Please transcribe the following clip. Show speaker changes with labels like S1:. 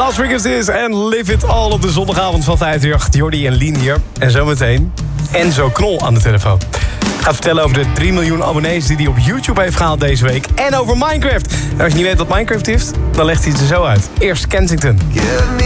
S1: Last Week is This en Live It All op de zondagavond van 5 uur. Jordi en Lien hier. En zometeen Enzo Knol aan de telefoon. Gaat vertellen over de 3 miljoen abonnees die hij op YouTube heeft gehaald deze week. En over Minecraft. En als je niet weet wat Minecraft is, dan legt hij het er zo uit. Eerst Kensington.